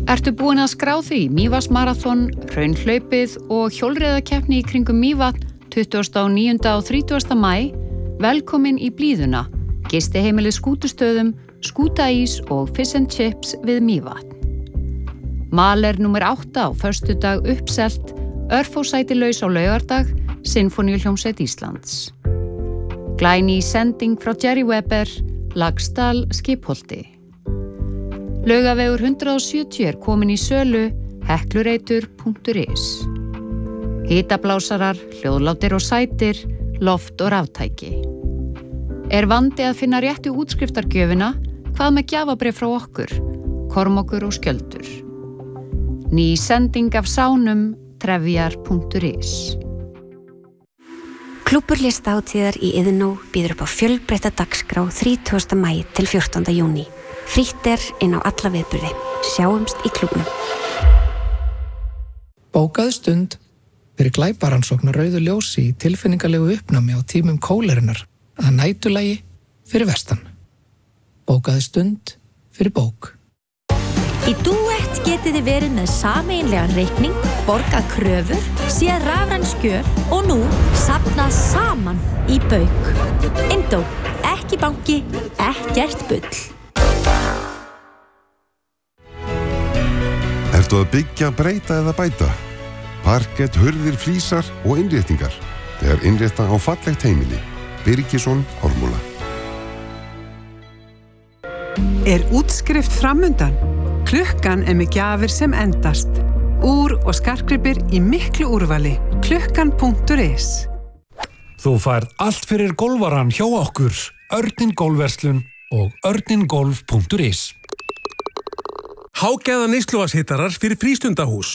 Ertu búin að skrá því Mývatnsmaraþon, hraunhlaupið og hjólreiðakeppni í kringum Mývatn 29. og 30. maí? Velkomin í blíðuna, gistiheimilið Skútustöðum, skútaís og fish and chips við Mývatn. Mal er númer 8 á föstudag uppselt, örfósæti laus á laugardag, Sinfóníuhljómsveit Íslands. Glæný sending frá Jerry Weber, Laxdal, Skipholti. Laugavegur 170 er komin í sölu, heklureitur.is. Hitablásarar, hljóðlátir og sætir, loft og ráftæki. Er vandi að finna réttu útskriftargjöfina? Hvað með gjafabréf frá okkur, Kormákur og Skjöldur? Ný sending af sánum, trefjar.is. Klúbbur listahátíðar í Iðnó býður upp á fjölbreytta dagskrá 30. maí til 14. júní. Frítt er inn á alla viðburði. Sjáumst í klúbbnum. Bókaðu stund fyrir glæparannsókn á rauðu ljósi í tilfinningalegu uppnámi á tímum kólerunar að nætulagi fyrir vestan. Bókaðu stund fyrir bók. Í Duett getið þið verið með sameiginlegan reikning, borgað kröfur, séð rafræn skjöl og nú safnað saman í bauk. Indó, ekki banki, ekkert bull. Ertu að byggja, breyta eða bæta? Parkett, hurðir, flísar og innréttingar. Þegar innrétta á fallegt heimili. Birgisson, Ármúla. Er útskrift framundan? Klukkan er með gjafir sem endast. Úr og skartgripir í miklu úrvali. Klukkan.is. Þú færð allt fyrir golfaran hjá okkur. Örnin Golfverslun og örningolf.is. Hágæða neysluvatnshitarar fyrir frístundahús.